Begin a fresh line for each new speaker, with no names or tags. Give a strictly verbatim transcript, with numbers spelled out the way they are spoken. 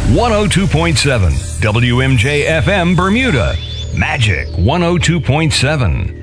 one oh two point seven W M J F M Bermuda. Magic one oh two point seven.